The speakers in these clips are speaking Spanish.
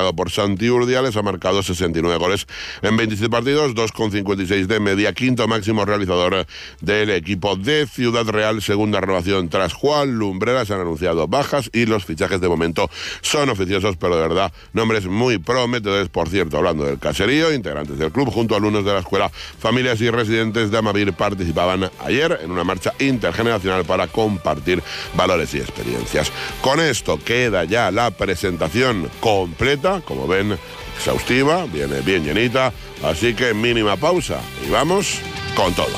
entrenado por Santi Urdiales, ha marcado 69 goles en 27 partidos, 2,56 de media, quinto máximo realizador del equipo de Ciudad Real, segunda renovación tras Juan Lumbreras. Se han anunciado bajas y los fichajes de momento son oficiosos, pero de verdad, nombres muy prometedores. Por cierto, hablando del caserío, integrantes del club junto a alumnos de la escuela, familias y residentes de Amavir participaban ayer en una marcha intergeneracional para compartir valores y experiencias. Con esto queda ya la presentación completa, como ven, exhaustiva, viene bien llenita, así que mínima pausa y vamos con todo.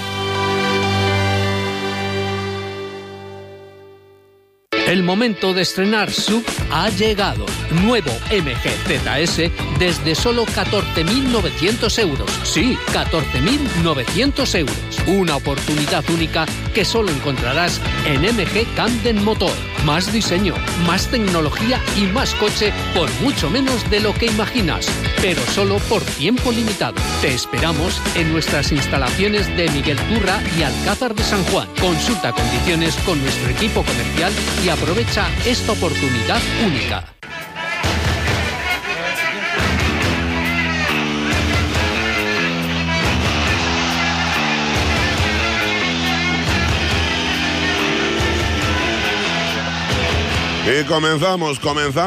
El momento de estrenar SUV ha llegado. Nuevo MG-ZS desde solo 14.900 euros. Sí, 14.900 euros. Una oportunidad única que solo encontrarás en MG Camden Motor. Más diseño, más tecnología y más coche por mucho menos de lo que imaginas. Pero solo por tiempo limitado. Te esperamos en nuestras instalaciones de Miguel Turra y Alcázar de San Juan. Consulta condiciones con nuestro equipo comercial y aprovecha esta oportunidad única. Y comenzamos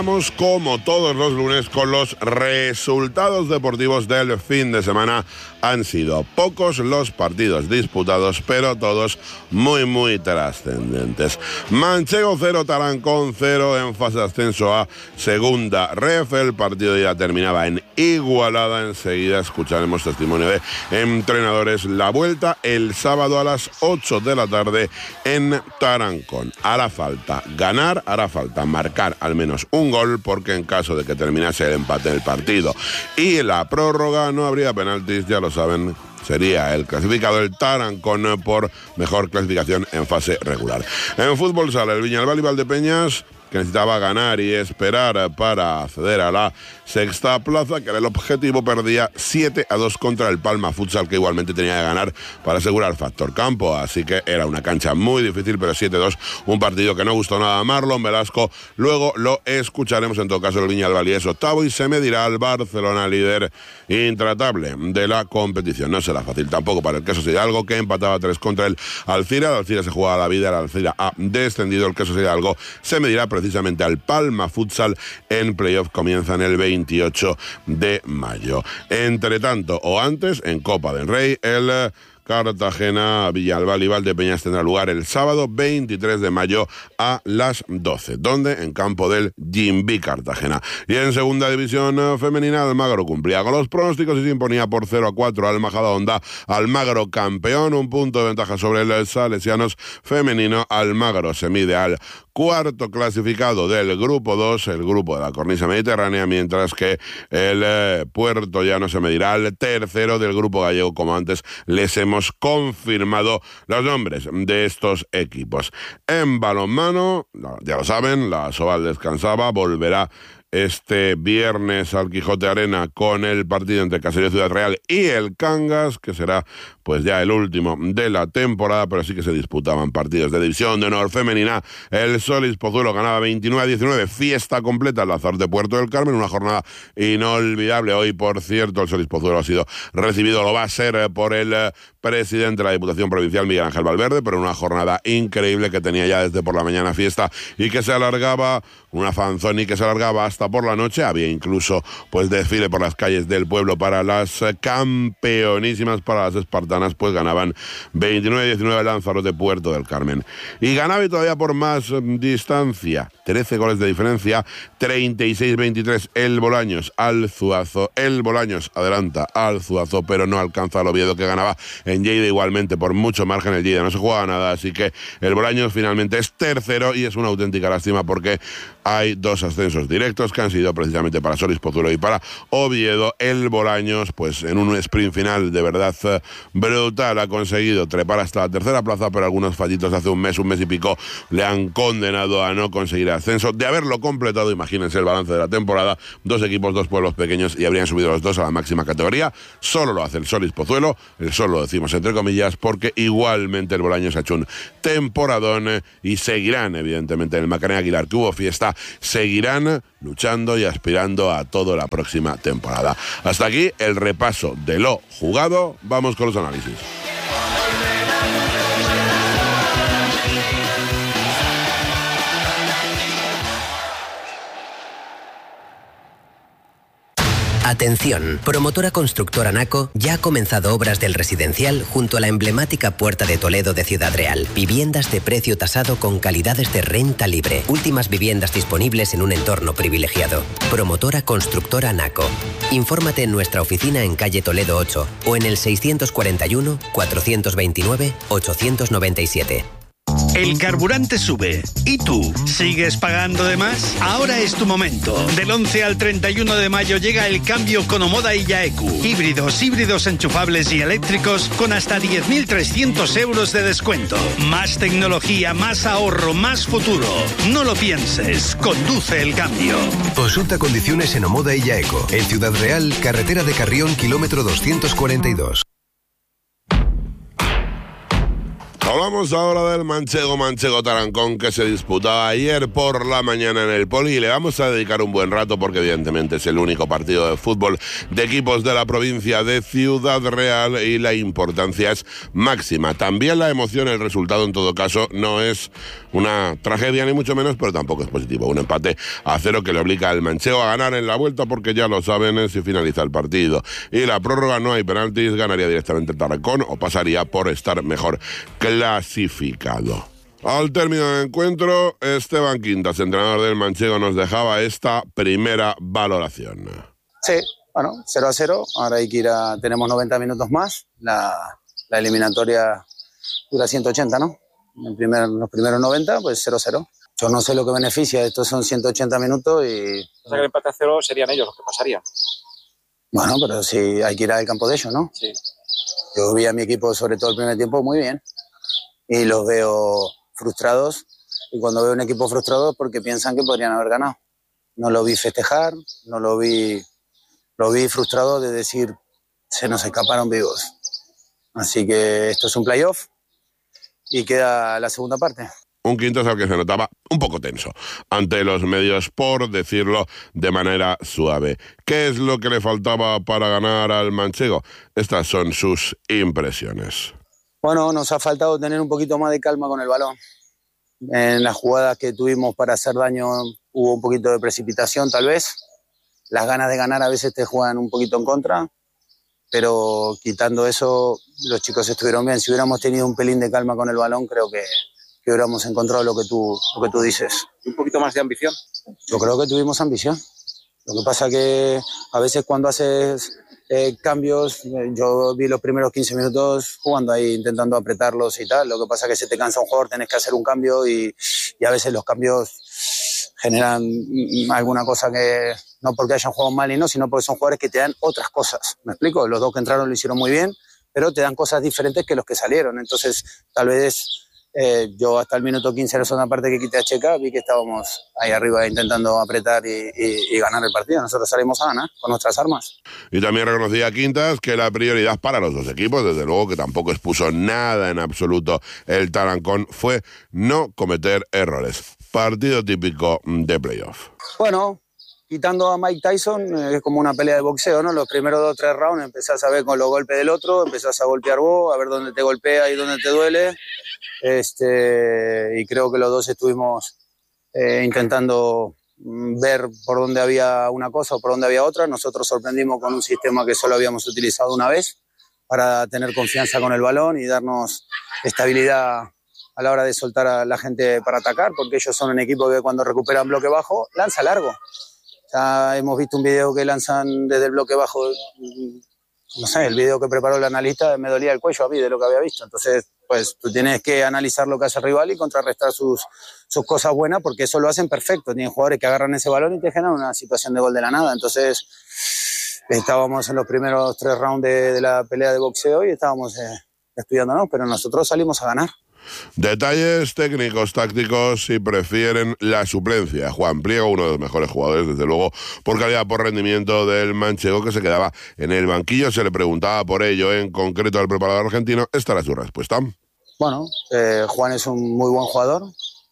como todos los lunes con los resultados deportivos del fin de semana. Han sido pocos los partidos disputados, pero todos muy trascendentes. Manchego 0, Tarancón 0 en fase de ascenso a segunda ref. El partido ya terminaba en igualada. Enseguida escucharemos testimonio de entrenadores. La vuelta el sábado a las 8 de la tarde en Tarancón. Hará falta ganar, hará falta marcar al menos un gol, porque en caso de que terminase el empate del partido y la prórroga no habría penaltis, ya lo saben. Sería el clasificado el Tarancón por mejor clasificación en fase regular. En fútbol sala el Viñalbal y Valdepeñas, que necesitaba ganar y esperar para acceder a la sexta plaza, que era el objetivo, perdía 7-2 contra el Palma Futsal, que igualmente tenía que ganar para asegurar factor campo, así que era una cancha muy difícil, pero 7-2, un partido que no gustó nada a Marlon Velasco. Luego lo escucharemos. En todo caso, el Viñalbal es octavo y se medirá al Barcelona, líder intratable de la competición. No será fácil tampoco para el Quesos Hidalgo, que empataba 3 contra el Alcira. El Alcira se jugaba la vida, el Alcira ha descendido. El Quesos Hidalgo se medirá precisamente al Palma Futsal en playoff. Comienzan el 28 de mayo. Entre tanto, o antes, en Copa del Rey, el Cartagena, Villalbal y Valdepeñas tendrá lugar el sábado 23 de mayo a las 12, donde en campo del Jimbi Cartagena. Y en segunda división femenina, Almagro cumplía con los pronósticos y se imponía por 0-4 al Majadahonda. Almagro campeón, un punto de ventaja sobre el Salesianos femenino. Almagro se mide al cuarto clasificado del grupo 2, el grupo de la cornisa mediterránea, mientras que el Puerto Llano se medirá al tercero del grupo gallego. Como antes les hemos confirmado los nombres de estos equipos. En balonmano, ya lo saben, la Soval descansaba, volverá este viernes al Quijote Arena con el partido entre Caserío Ciudad Real y el Cangas, que será pues ya el último de la temporada, pero sí que se disputaban partidos de división de honor femenina. El Solís Pozuelo ganaba 29-19, fiesta completa en Lazar de Puerto del Carmen, una jornada inolvidable. Hoy, por cierto, el Solís Pozuelo ha sido recibido, lo va a ser por el presidente de la Diputación Provincial, Miguel Ángel Valverde, pero una jornada increíble que tenía ya desde por la mañana fiesta y que se alargaba, una fanzón y que se alargaba hasta por la noche. Había incluso pues desfile por las calles del pueblo para las campeonísimas, para las espartanas, pues ganaban 29-19 Lanzarote Puerto del Carmen. Y ganaba y todavía por más distancia, 13 goles de diferencia, 36-23 el Bolaños al Zuazo. El Bolaños adelanta al Zuazo, pero no alcanza al Oviedo, que ganaba en Lleida igualmente por mucho margen. El Lleida no se jugaba nada, así que el Bolaños finalmente es tercero, y es una auténtica lástima porque hay dos ascensos directos que han sido precisamente para Solís Pozuelo y para Oviedo. El Bolaños, pues en un sprint final de verdad brutal. Ha conseguido trepar hasta la tercera plaza, pero algunos fallitos hace un mes y pico le han condenado a no conseguir ascenso. De haberlo completado, imagínense el balance de la temporada, 2 equipos, 2 pueblos pequeños y habrían subido los 2 a la máxima categoría. Solo lo hace el Solís Pozuelo, el solo lo decimos entre comillas, porque igualmente el Bolaños ha hecho un temporadón y seguirán, evidentemente, en el Macarena Aguilar, que hubo fiesta, seguirán luchando y aspirando a todo la próxima temporada. Hasta aquí el repaso de lo jugado. Vamos con los análisis. Atención, Promotora Constructora Naco ya ha comenzado obras del residencial junto a la emblemática Puerta de Toledo de Ciudad Real. Viviendas de precio tasado con calidades de renta libre. Últimas viviendas disponibles en un entorno privilegiado. Promotora Constructora Naco. Infórmate en nuestra oficina en calle Toledo 8 o en el 641 429 897. El carburante sube. ¿Y tú? ¿Sigues pagando de más? Ahora es tu momento. Del 11 al 31 de mayo llega el cambio con Omoda y Yaeku. Híbridos enchufables y eléctricos con hasta 10.300 euros de descuento. Más tecnología, más ahorro, más futuro. No lo pienses. Conduce el cambio. Consulta condiciones en Omoda y Yaeku. En Ciudad Real, carretera de Carrión, kilómetro 242. Hablamos ahora del Manchego Tarancón, que se disputaba ayer por la mañana en el Poli, y le vamos a dedicar un buen rato porque evidentemente es el único partido de fútbol de equipos de la provincia de Ciudad Real y la importancia es máxima. También la emoción, el resultado en todo caso no es una tragedia ni mucho menos, pero tampoco es positivo. Un empate a 0 que le obliga al Manchego a ganar en la vuelta, porque ya lo saben, si finaliza el partido y la prórroga no hay penaltis, ganaría directamente el Tarancón o pasaría por estar mejor clasificado. Al término del encuentro, Esteban Quintas, entrenador del Manchego, nos dejaba esta primera valoración. Sí, bueno, 0-0, ahora hay que ir tenemos 90 minutos más, la eliminatoria dura 180, ¿no? Los primeros 90, pues 0-0. Yo no sé lo que beneficia, estos son 180 minutos y... O sea que el empate a 0 serían ellos los que pasarían. Bueno, pero sí hay que ir al campo de ellos, ¿no? Sí. Yo vi a mi equipo, sobre todo el primer tiempo, muy bien. Y los veo frustrados. Y cuando veo un equipo frustrado es porque piensan que podrían haber ganado. No lo vi festejar, lo vi frustrado de decir, se nos escaparon vivos. Así que esto es un playoff y queda la segunda parte. Un Quintas al que se notaba un poco tenso ante los medios, por decirlo de manera suave. ¿Qué es lo que le faltaba para ganar al Manchego? Estas son sus impresiones. Bueno, nos ha faltado tener un poquito más de calma con el balón. En las jugadas que tuvimos para hacer daño hubo un poquito de precipitación, tal vez. Las ganas de ganar a veces te juegan un poquito en contra, pero quitando eso, los chicos estuvieron bien. Si hubiéramos tenido un pelín de calma con el balón, creo que hubiéramos encontrado lo que tú dices. ¿Un poquito más de ambición? Yo creo que tuvimos ambición. Lo que pasa que a veces cuando haces cambios, yo vi los primeros 15 minutos jugando ahí, intentando apretarlos y tal. Lo que pasa que se te cansa un jugador, tenés que hacer un cambio y a veces los cambios generan alguna cosa que no porque hayan jugado mal y no, sino porque son jugadores que te dan otras cosas. ¿Me explico? Los dos que entraron lo hicieron muy bien, pero te dan cosas diferentes que los que salieron. Entonces, tal vez... yo hasta el minuto 15 de la segunda parte que quité a Checa vi que estábamos ahí arriba intentando apretar y ganar el partido. Nosotros salimos a ganar con nuestras armas. Y también reconocía Quintas que la prioridad para los dos equipos, desde luego que tampoco expuso nada en absoluto el Tarancón, fue no cometer errores. Partido típico de playoff. Bueno, quitando a Mike Tyson, es como una pelea de boxeo, ¿no? Los primeros 2 o 3 rounds empezás a ver con los golpes del otro, empezás a golpear vos, a ver dónde te golpea y dónde te duele. Y creo que los dos estuvimos intentando ver por dónde había una cosa o por dónde había otra. Nosotros sorprendimos con un sistema que solo habíamos utilizado una vez para tener confianza con el balón y darnos estabilidad a la hora de soltar a la gente para atacar, porque ellos son un equipo que cuando recuperan bloque bajo, lanza largo. Ya hemos visto un video que lanzan desde el bloque bajo, no sé, el video que preparó el analista me dolía el cuello a mí de lo que había visto. Entonces, pues tú tienes que analizar lo que hace el rival y contrarrestar sus cosas buenas, porque eso lo hacen perfecto. Tienen jugadores que agarran ese balón y te generan una situación de gol de la nada. Entonces, Estábamos en los primeros 3 rounds de la pelea de boxeo y estábamos estudiándonos, pero nosotros salimos a ganar. Detalles técnicos, tácticos, si prefieren la suplencia. Juan Pliego, uno de los mejores jugadores, desde luego, por calidad, por rendimiento del manchego, que se quedaba en el banquillo. Se le preguntaba por ello en concreto al preparador argentino. Esta era su respuesta. Bueno, Juan es un muy buen jugador,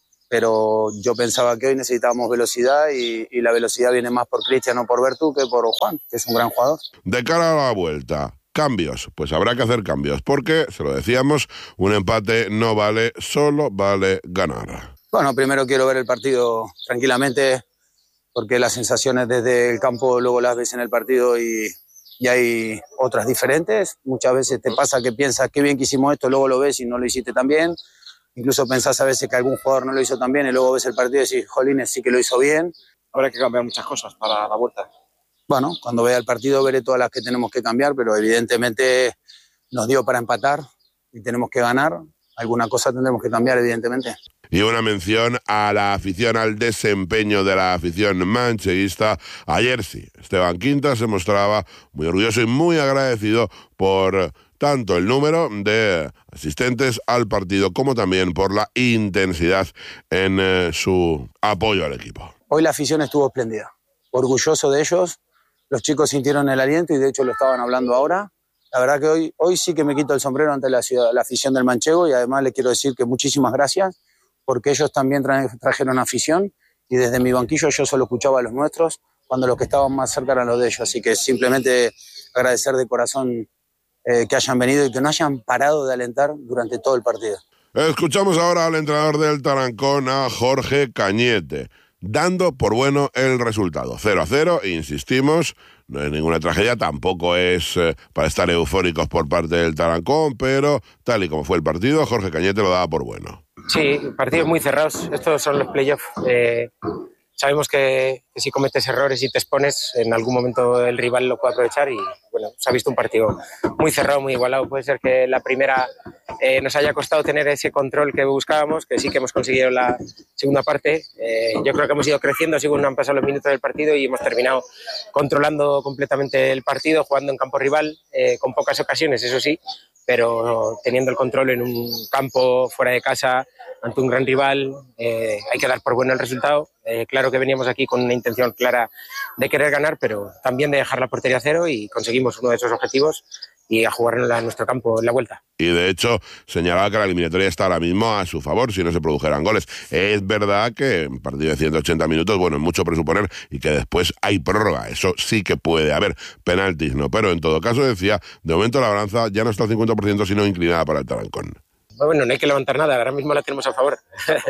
pero yo pensaba que hoy necesitábamos velocidad y la velocidad viene más por Cristian o por Bertu que por Juan, que es un gran jugador. De cara a la vuelta, cambios, pues habrá que hacer cambios, porque, se lo decíamos, un empate no vale, solo vale ganar. Bueno, primero quiero ver el partido tranquilamente, porque las sensaciones desde el campo luego las ves en el partido y hay otras diferentes. Muchas veces te pasa que piensas qué bien que hicimos esto, luego lo ves y no lo hiciste tan bien. Incluso pensás a veces que algún jugador no lo hizo tan bien y luego ves el partido y decís, jolines, sí que lo hizo bien. Habrá que cambiar muchas cosas para la vuelta. Bueno, cuando vea el partido veré todas las que tenemos que cambiar, pero evidentemente nos dio para empatar y tenemos que ganar. Alguna cosa tendremos que cambiar, evidentemente. Y una mención a la afición, al desempeño de la afición mancheguista. Ayer sí, Esteban Quintas se mostraba muy orgulloso y muy agradecido por tanto el número de asistentes al partido como también por la intensidad en su apoyo al equipo. Hoy la afición estuvo espléndida, orgulloso de ellos. Los chicos sintieron el aliento y de hecho lo estaban hablando ahora. La verdad que hoy sí que me quito el sombrero ante la afición del manchego y además le quiero decir que muchísimas gracias porque ellos también trajeron afición y desde mi banquillo yo solo escuchaba a los nuestros cuando los que estaban más cerca eran los de ellos. Así que simplemente agradecer de corazón que hayan venido y que no hayan parado de alentar durante todo el partido. Escuchamos ahora al entrenador del Tarancón, a Jorge Cañete, dando por bueno el resultado. 0-0, insistimos, no es ninguna tragedia, tampoco es para estar eufóricos por parte del Tarancón, pero tal y como fue el partido, Jorge Cañete lo daba por bueno. Sí, partidos muy cerrados, estos son los playoffs. Sabemos que si cometes errores y te expones, en algún momento el rival lo puede aprovechar y bueno, se ha visto un partido muy cerrado, muy igualado. Puede ser que la primera nos haya costado tener ese control que buscábamos, que sí que hemos conseguido en la segunda parte. Yo creo que hemos ido creciendo según han pasado los minutos del partido y hemos terminado controlando completamente el partido, jugando en campo rival, con pocas ocasiones, eso sí, pero teniendo el control en un campo fuera de casa, ante un gran rival, hay que dar por bueno el resultado. Claro que veníamos aquí con una intención clara de querer ganar, pero también de dejar la portería a cero y conseguimos uno de esos objetivos y a jugar en nuestro campo en la vuelta. Y de hecho señalaba que la eliminatoria está ahora mismo a su favor si no se produjeran goles. Es verdad que en partido de 180 minutos, bueno, es mucho presuponer y que después hay prórroga, eso sí que puede haber penaltis, ¿no? Pero en todo caso decía, de momento la balanza ya no está al 50% sino inclinada para el Tarancón. Bueno, no hay que levantar nada, ahora mismo la tenemos a favor.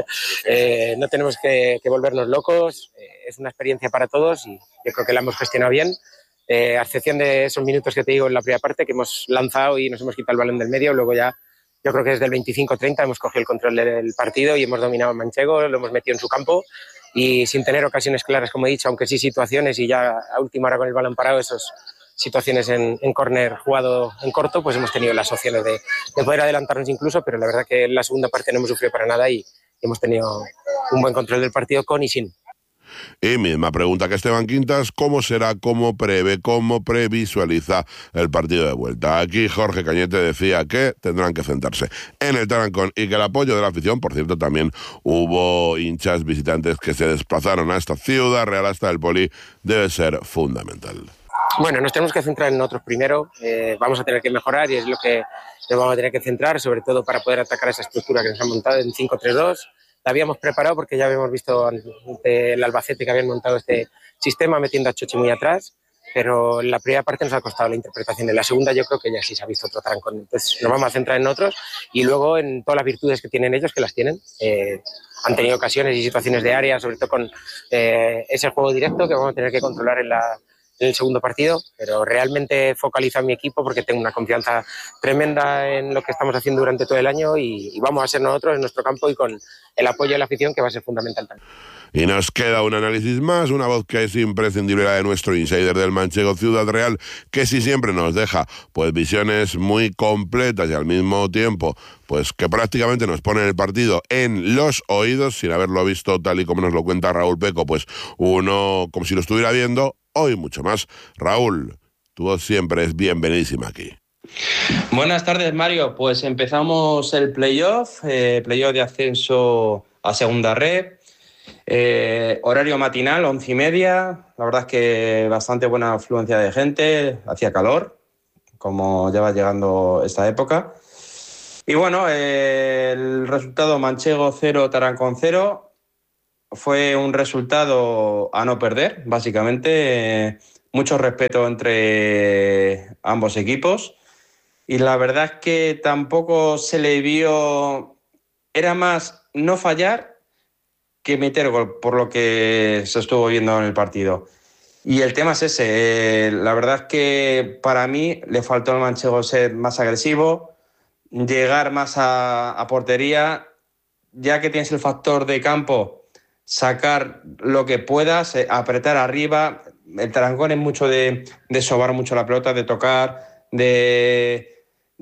No tenemos que volvernos locos, es una experiencia para todos y yo creo que la hemos gestionado bien. A excepción de esos minutos que te digo en la primera parte, que hemos lanzado y nos hemos quitado el balón del medio, luego ya yo creo que desde el 25-30 hemos cogido el control del partido y hemos dominado a Manchego, lo hemos metido en su campo y sin tener ocasiones claras, como he dicho, aunque sí situaciones y ya a última hora con el balón parado, esas situaciones en córner jugado en corto, pues hemos tenido las opciones de poder adelantarnos incluso, pero la verdad que en la segunda parte no hemos sufrido para nada y hemos tenido un buen control del partido con y sin. Y misma pregunta que Esteban Quintas, ¿cómo será, cómo prevé, cómo previsualiza el partido de vuelta? Aquí Jorge Cañete decía que tendrán que centrarse en el Tarancón y que el apoyo de la afición, por cierto, también hubo hinchas visitantes que se desplazaron a esta Ciudad Real, hasta el Poli, debe ser fundamental. Bueno, nos tenemos que centrar en nosotros primero, vamos a tener que mejorar y es lo que nos vamos a tener que centrar, sobre todo para poder atacar esa estructura que nos han montado en 5-3-2. La habíamos preparado porque ya habíamos visto ante el Albacete que habían montado este sistema metiendo a Chochi muy atrás, pero en la primera parte nos ha costado la interpretación. En la segunda yo creo que ya sí se ha visto otro Tarancón. Entonces nos vamos a centrar en otros y luego en todas las virtudes que tienen ellos, que las tienen. Han tenido ocasiones y situaciones de área, sobre todo con ese juego directo que vamos a tener que controlar en el segundo partido, pero realmente focalizo a mi equipo porque tengo una confianza tremenda en lo que estamos haciendo durante todo el año y vamos a ser nosotros en nuestro campo y con el apoyo de la afición, que va a ser fundamental también. Y nos queda un análisis más, una voz que es imprescindible, la de nuestro insider del manchego Ciudad Real, que sí siempre nos deja pues visiones muy completas y al mismo tiempo pues que prácticamente nos pone el partido en los oídos sin haberlo visto tal y como nos lo cuenta Raúl Peco, pues uno como si lo estuviera viendo. Hoy mucho más. Raúl, tu voz siempre es bienvenidísima aquí. Buenas tardes, Mario. Pues empezamos el playoff de ascenso a segunda red. Horario matinal, 11:30. La verdad es que bastante buena afluencia de gente. Hacía calor, como ya va llegando esta época. Y bueno, el resultado Manchego 0, Tarancón 0. Fue un resultado a no perder, básicamente. Mucho respeto entre ambos equipos. Y la verdad es que tampoco se le vio... Era más no fallar que meter gol, por lo que se estuvo viendo en el partido. Y el tema es ese. La verdad es que para mí le faltó al Manchego ser más agresivo, llegar más a portería, ya que tienes el factor de campo, sacar lo que puedas, apretar arriba. El Tarancón es mucho de sobar mucho la pelota, de tocar, de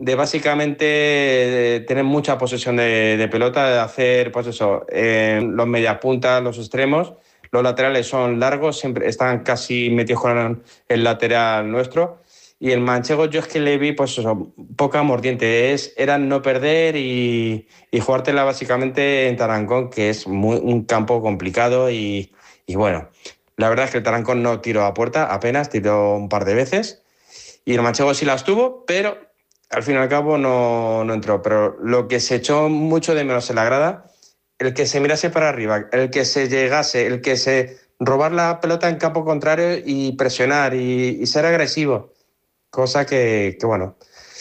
básicamente tener mucha posesión de pelota, de hacer, pues eso, los mediapuntas, los extremos. Los laterales son largos, siempre están casi metidos con el lateral nuestro. Y el Manchego, yo es que le vi, pues eso, poca mordiente. Era no perder y jugártela básicamente en Tarancón, que es un campo complicado. Y bueno, la verdad es que el Tarancón no tiró a puerta, apenas tiró un par de veces. Y el Manchego sí las tuvo, pero al fin y al cabo no entró. Pero lo que se echó mucho de menos en la grada, el que se mirase para arriba, el que se llegase, el que se robar la pelota en campo contrario y presionar y ser agresivo. Cosa que bueno.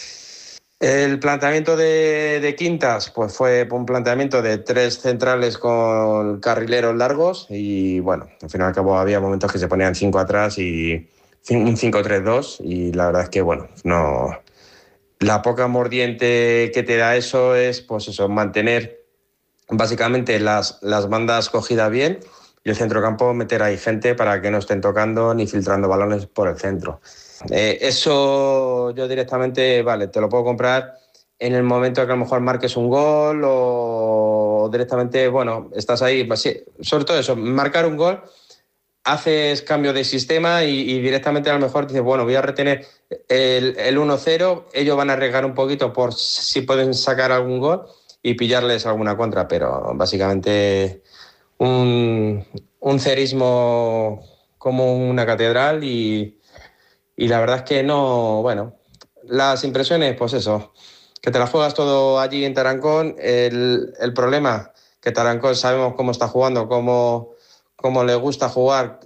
El planteamiento de Quintas pues fue un planteamiento de 3 centrales con carrileros largos y bueno, al fin y al cabo había momentos que se ponían 5 atrás y un 5-3-2 y la verdad es que bueno, no... La poca mordiente que te da eso es, pues eso, mantener básicamente las bandas cogidas bien y el centrocampo meter ahí gente para que no estén tocando ni filtrando balones por el centro. Eso yo directamente, vale, te lo puedo comprar en el momento que a lo mejor marques un gol o directamente, bueno, estás ahí, sobre todo eso, marcar un gol, haces cambio de sistema y directamente a lo mejor dices, bueno, voy a retener el 1-0, ellos van a arriesgar un poquito por si pueden sacar algún gol y pillarles alguna contra, pero básicamente un cerismo como una catedral y la verdad es que no, bueno, las impresiones, pues eso, que te las juegas todo allí en Tarancón, el problema, que Tarancón sabemos cómo está jugando, cómo le gusta jugar,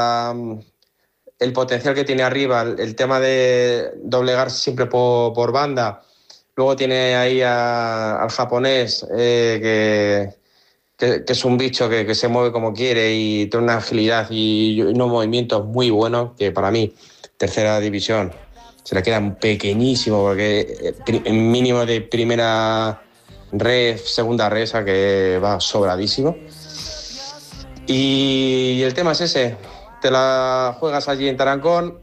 el potencial que tiene arriba, el tema de doblegar siempre por banda. Luego tiene ahí al japonés, que es un bicho que se mueve como quiere y tiene una agilidad y unos movimientos muy buenos, que para mí, tercera división, se le quedan pequeñísimo, porque en mínimo de primera red, segunda red, esa que va sobradísimo. Y el tema es ese, te la juegas allí en Tarancón,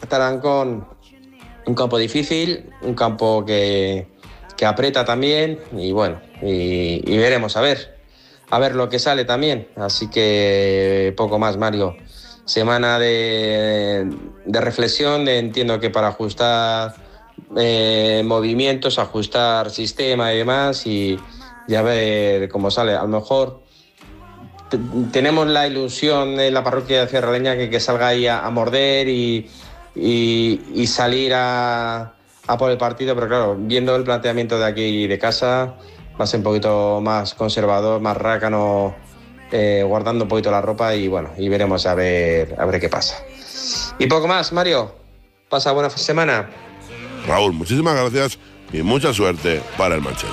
un campo difícil, un campo que aprieta también y bueno, y veremos a ver lo que sale también, así que poco más, Mario. Semana de reflexión, entiendo que para ajustar movimientos, ajustar sistema y demás y a ver cómo sale. A lo mejor tenemos la ilusión en la parroquia de Cierraleña que salga ahí a morder y salir a por el partido, pero claro, viendo el planteamiento de aquí de casa, va a ser un poquito más conservador, más rácano, guardando un poquito la ropa y bueno, y veremos a ver qué pasa. Y poco más, Mario. Pasa buena semana. Raúl, muchísimas gracias y mucha suerte para el Manchego.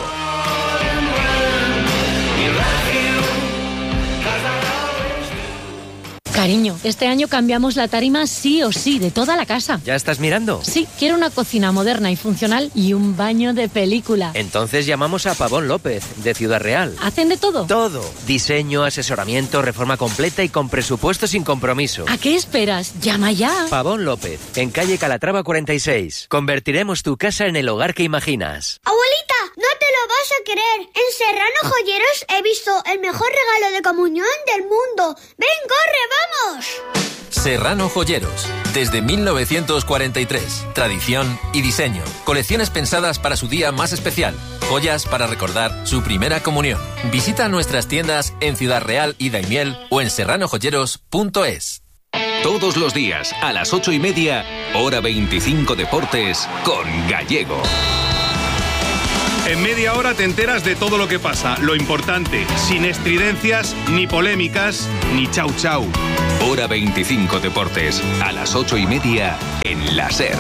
Cariño, este año cambiamos la tarima sí o sí, de toda la casa. ¿Ya estás mirando? Sí, quiero una cocina moderna y funcional y un baño de película. Entonces llamamos a Pavón López, de Ciudad Real. ¿Hacen de todo? Todo. Diseño, asesoramiento, reforma completa y con presupuesto sin compromiso. ¿A qué esperas? ¡Llama ya! Pavón López, en calle Calatrava 46. Convertiremos tu casa en el hogar que imaginas. Abuelita, no te lo vas a creer. En Serrano Joyeros he visto el mejor regalo de comunión del mundo. ¡Ven, corre, vamos! Serrano Joyeros, Desde 1943, tradición y diseño. Colecciones pensadas para su día más especial. Joyas para recordar su primera comunión. Visita nuestras tiendas en Ciudad Real y Daimiel o en serranojoyeros.es. Todos los días a las 8:30, Hora 25 Deportes con Gallego. En media hora te enteras de todo lo que pasa, lo importante, sin estridencias, ni polémicas, ni chau chau. Hora 25 Deportes, a las 8:30 en la SER.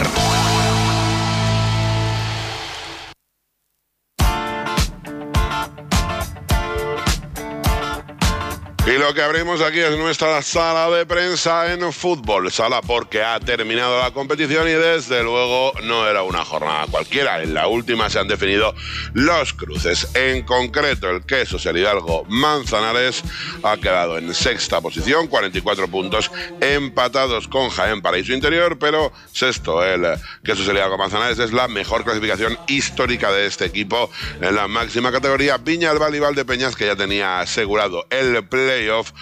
Y lo que abrimos aquí es nuestra sala de prensa en fútbol. Sala porque ha terminado la competición y desde luego no era una jornada cualquiera. En la última se han definido los cruces. En concreto, el Quesos, el Hidalgo Manzanares ha quedado en sexta posición, 44 puntos, empatados con Jaén Paraíso Interior, pero sexto, el Quesos, el Hidalgo Manzanares es la mejor clasificación histórica de este equipo en la máxima categoría. Viñalbal y Valdepeñas, que ya tenía asegurado el playoff,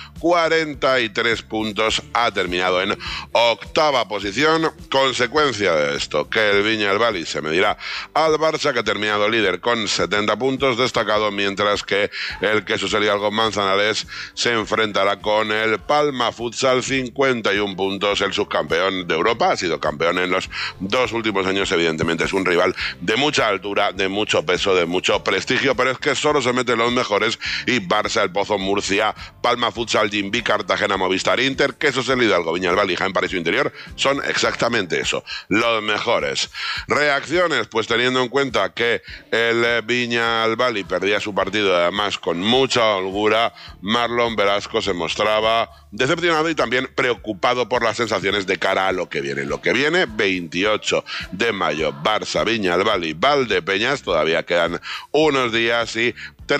43 puntos, ha terminado en octava posición. Consecuencia de esto, que el Viñalbal se medirá al Barça, que ha terminado líder con 70 puntos, destacado, mientras que el Quesos, el Hidalgo Manzanares se enfrentará con el Palma Futsal, 51 puntos, el subcampeón de Europa, ha sido campeón en los 2 últimos años, evidentemente es un rival de mucha altura, de mucho peso, de mucho prestigio, pero es que solo se meten los mejores, y Barça, el Pozo, Murcia, Palma Futsal, Jimbi, Cartagena, Movistar, Inter, Quesos, el Hidalgo, Viñalbal y Jaén Paraíso Interior son exactamente eso, los mejores. Reacciones, pues teniendo en cuenta que el Viñalbal perdía su partido además con mucha holgura, Marlon Velasco se mostraba decepcionado y también preocupado por las sensaciones de cara a lo que viene. Lo que viene, 28 de mayo, Barça, Viñalbal y Valdepeñas, todavía quedan unos días, y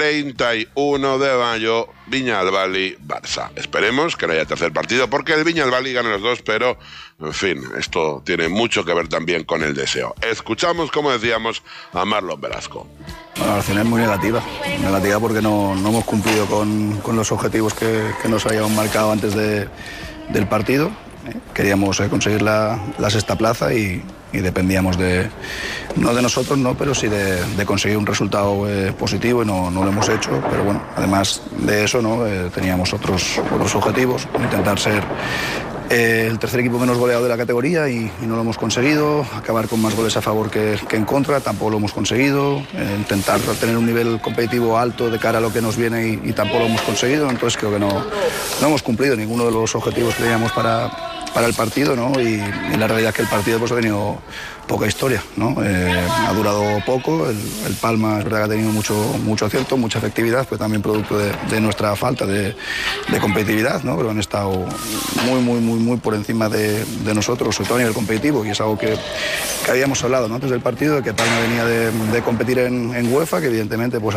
31 de mayo, Viñalbal y Barça. Esperemos que no haya tercer partido, porque el Viñalbal gana los dos, pero, en fin, esto tiene mucho que ver también con el deseo. Escuchamos, como decíamos, a Marlon Velasco. Bueno, la relación es muy negativa porque no hemos cumplido con los objetivos que nos habíamos marcado antes del partido. Queríamos conseguir la sexta plaza y dependíamos no de nosotros, no, pero sí de conseguir un resultado positivo, y no lo hemos hecho. Pero bueno, además de eso, ¿no? Teníamos otros objetivos, intentar ser el tercer equipo menos goleado de la categoría y no lo hemos conseguido, acabar con más goles a favor que en contra, tampoco lo hemos conseguido, intentar tener un nivel competitivo alto de cara a lo que nos viene y tampoco lo hemos conseguido. Entonces creo que no hemos cumplido ninguno de los objetivos que teníamos para el partido, ¿no? Y la realidad es que el partido pues ha tenido poca historia, ¿no? Ha durado poco. El Palma es verdad que ha tenido mucho acierto, mucha efectividad, pues también producto de nuestra falta de competitividad, ¿no? Pero han estado muy por encima de nosotros, sobre todo a nivel competitivo, y es algo que habíamos hablado, ¿no? Antes del partido, de que Palma venía de competir en UEFA, que evidentemente pues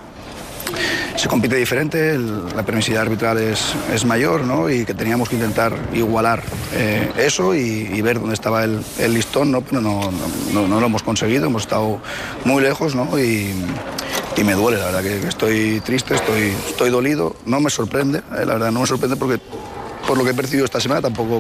se compite diferente, la permisividad arbitral es mayor, ¿no? Y que teníamos que intentar igualar eso y ver dónde estaba el listón, ¿no? Pero no lo hemos conseguido, hemos estado muy lejos, ¿no? Y me duele, la verdad que estoy triste, estoy dolido. No me sorprende, la verdad no me sorprende, porque por lo que he percibido esta semana tampoco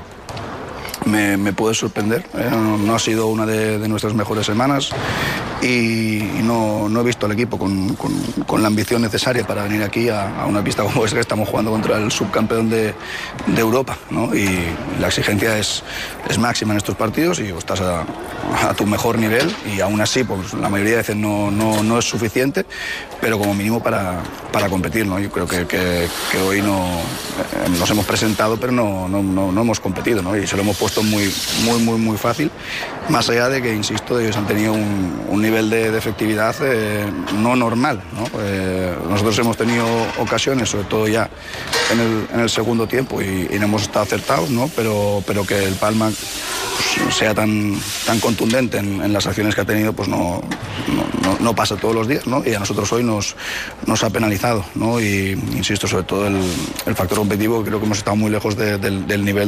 me puede sorprender. No ha sido una de nuestras mejores semanas y no he visto al equipo con la ambición necesaria para venir aquí a una pista como esta, que estamos jugando contra el subcampeón de Europa, ¿no? Y la exigencia es máxima en estos partidos, y estás a tu mejor nivel, y aún así pues la mayoría de veces no es suficiente, pero como mínimo para competir, ¿no? Yo creo que hoy nos hemos presentado, pero no hemos competido, ¿no? Y se lo hemos puesto muy fácil, más allá de que, insisto, ellos han tenido un nivel de efectividad no normal, ¿no? Nosotros hemos tenido ocasiones, sobre todo ya en el segundo tiempo, y no hemos estado acertados, ¿no? Pero que el Palma pues, sea tan contundente en las acciones que ha tenido, pues no pasa todos los días, ¿no? Y a nosotros hoy nos ha penalizado, ¿no? Y insisto, sobre todo el factor competitivo, creo que hemos estado muy lejos del nivel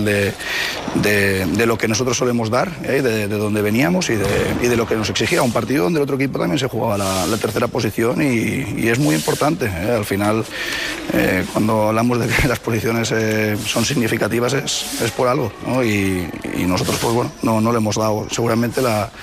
de lo que nosotros solemos dar, de donde veníamos y de lo que nos exigía un partido donde el otro equipo también se jugaba la tercera posición y es muy importante. Al final, cuando hablamos de que las posiciones son significativas es por algo, ¿no? Y nosotros, pues bueno, no le hemos dado seguramente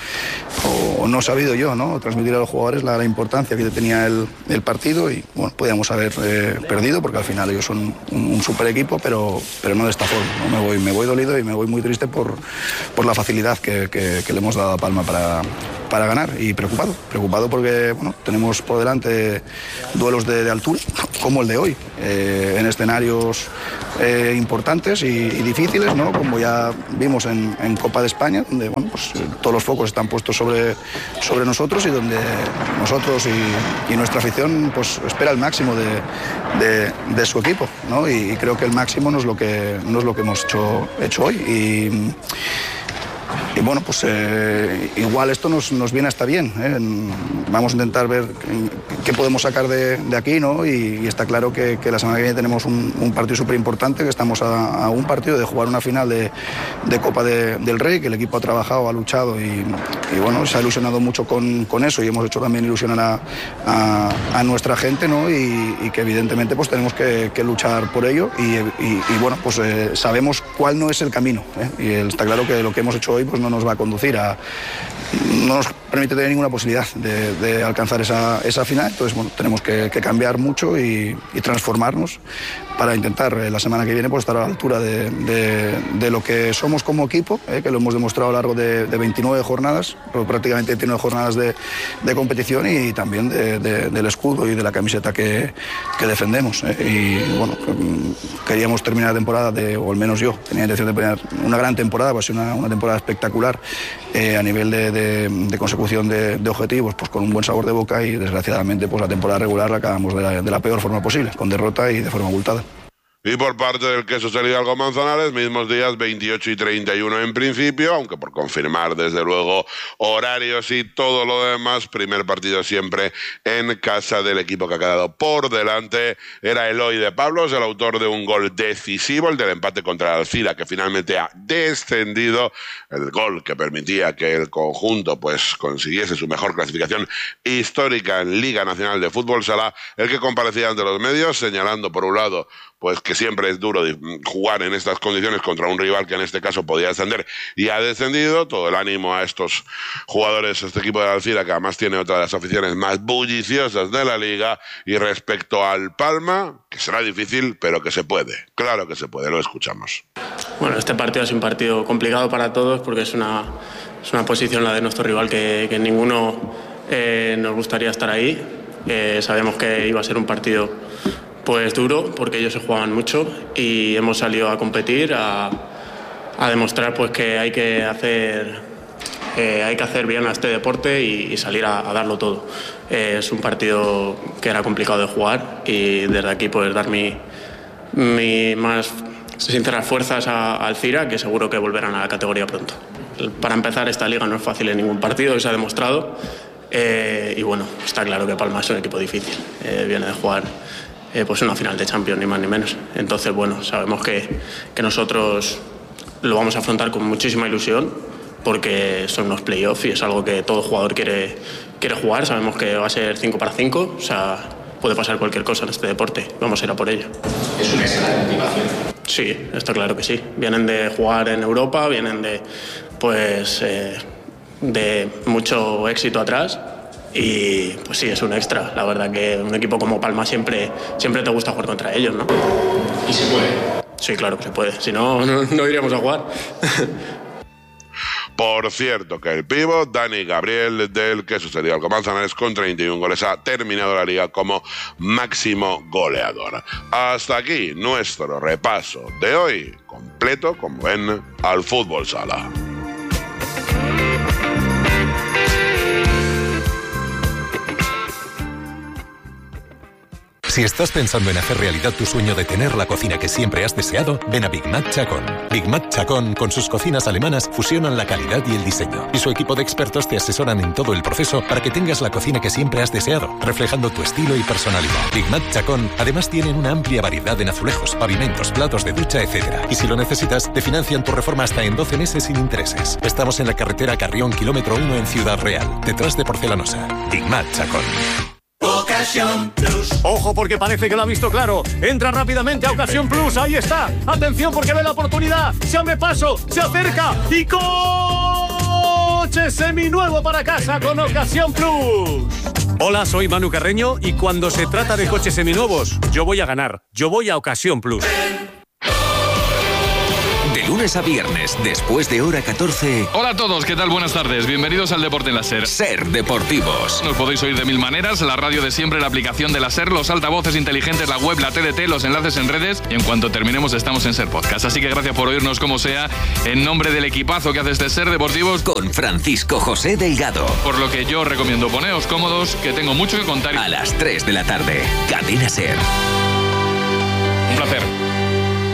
o no he sabido yo, ¿no?, transmitir a los jugadores la importancia que tenía el partido y bueno, podíamos haber perdido porque al final ellos son un super equipo, pero no de esta forma, ¿no? Me voy dolido y me voy muy triste por la facilidad que le hemos dado a Palma para ganar y preocupado porque bueno, tenemos por delante duelos de altura como el de hoy, en escenarios importantes y difíciles, ¿no?, como ya vimos en Copa de España, donde bueno, pues, todos los focos están puestos sobre nosotros y donde nosotros y nuestra afición pues espera el máximo de su equipo, ¿no? Y creo que el máximo no es lo que hemos hecho hoy y bueno, pues igual esto nos viene hasta bien, ¿eh? Vamos a intentar ver qué podemos sacar de aquí, ¿no? Y está claro que la semana que viene tenemos un partido súper importante, que estamos a un partido de jugar una final de Copa del Rey, que el equipo ha trabajado, ha luchado y bueno, se ha ilusionado mucho con eso y hemos hecho también ilusionar a nuestra gente, ¿no? Y que evidentemente pues tenemos que luchar por ello y bueno, pues sabemos cuál no es el camino, ¿eh? Y está claro que lo que hemos hecho hoy pues no nos va a conducir no nos permite tener ninguna posibilidad de alcanzar esa final. Entonces bueno, tenemos que cambiar mucho y transformarnos para intentar la semana que viene pues estar a la altura de lo que somos como equipo, que lo hemos demostrado a lo largo de 29 jornadas, prácticamente 29 jornadas de competición y también del escudo y de la camiseta que defendemos, y bueno, queríamos terminar la temporada o al menos yo tenía intención de tener una gran temporada, pues una temporada espectacular a nivel de consecución de objetivos, pues con un buen sabor de boca y desgraciadamente pues la temporada regular la acabamos de la peor forma posible, con derrota y de forma abultada. Y por parte del Quesos El Hidalgo Manzanares, mismos días 28 y 31 en principio, aunque por confirmar desde luego horarios y todo lo demás, primer partido siempre en casa del equipo que ha quedado por delante. Era Eloy de Pablos, el autor de un gol decisivo, el del empate contra el Alcira, que finalmente ha descendido, el gol que permitía que el conjunto pues consiguiese su mejor clasificación histórica en Liga Nacional de Fútbol Sala, el que comparecía ante los medios señalando por un lado pues que siempre es duro jugar en estas condiciones contra un rival que en este caso podía descender y ha descendido. Todo el ánimo a estos jugadores, este equipo de Alcira, que además tiene otra de las aficiones más bulliciosas de la liga. Y respecto al Palma, que será difícil, pero que se puede. Claro que se puede, lo escuchamos. Bueno, este partido es un partido complicado para todos porque es una posición la de nuestro rival que ninguno nos gustaría estar ahí. Sabemos que iba a ser un partido pues duro, porque ellos se jugaban mucho y hemos salido a competir, a demostrar pues que hay que hacer bien a este deporte y salir a darlo todo. Es un partido que era complicado de jugar y desde aquí pues dar mi más sinceras fuerzas a Alcira, que seguro que volverán a la categoría pronto. Para empezar, esta liga no es fácil en ningún partido, se ha demostrado, y bueno, está claro que Palma es un equipo difícil, viene de jugar pues una final de Champions, ni más ni menos. Entonces, bueno, sabemos que nosotros lo vamos a afrontar con muchísima ilusión porque son unos playoffs y es algo que todo jugador quiere jugar. Sabemos que va a ser 5 para 5, o sea, puede pasar cualquier cosa en este deporte. Vamos a ir a por ello. ¿Es una excelente motivación? Sí, está claro que sí. Vienen de jugar en Europa, vienen de mucho éxito atrás. Y pues sí, es un extra. La verdad que un equipo como Palma siempre te gusta jugar contra ellos, ¿no? ¿Y se puede? Sí, claro que se puede. Si no iríamos a jugar. Por cierto, que el pívot Dani Gabriel del Quesos El Hidalgo Manzanares con 31 goles ha terminado la liga como máximo goleador. Hasta aquí nuestro repaso de hoy, completo, como ven, al fútbol sala. Si estás pensando en hacer realidad tu sueño de tener la cocina que siempre has deseado, ven a Big Mac Chacón. Big Mac Chacón, con sus cocinas alemanas, fusionan la calidad y el diseño. Y su equipo de expertos te asesoran en todo el proceso para que tengas la cocina que siempre has deseado, reflejando tu estilo y personalidad. Big Mac Chacón, además, tienen una amplia variedad en azulejos, pavimentos, platos de ducha, etc. Y si lo necesitas, te financian tu reforma hasta en 12 meses sin intereses. Estamos en la carretera Carrión, kilómetro 1 en Ciudad Real, detrás de Porcelanosa. Big Mac Chacón. Ocasión Plus. Ojo, porque parece que lo ha visto claro. Entra rápidamente a Ocasión Plus. Ahí está. Atención, porque ve la oportunidad. Se abre paso, se acerca y coche seminuevo para casa con Ocasión Plus. Hola, soy Manu Carreño y cuando se trata de coches seminuevos, yo voy a ganar. Yo voy a Ocasión Plus. De lunes a viernes, después de hora 14. Hola a todos, ¿qué tal? Buenas tardes. Bienvenidos al Deporte en la SER. SER Deportivos. Nos podéis oír de mil maneras, la radio de siempre, la aplicación de la SER, los altavoces inteligentes, la web, la TDT, los enlaces en redes y en cuanto terminemos estamos en SER Podcast. Así que gracias por oírnos como sea, en nombre del equipazo que hace este SER Deportivos. Con Francisco José Delgado. Por lo que yo os recomiendo poneos cómodos, que tengo mucho que contar. A las 3 de la tarde, Cadena SER. Un placer.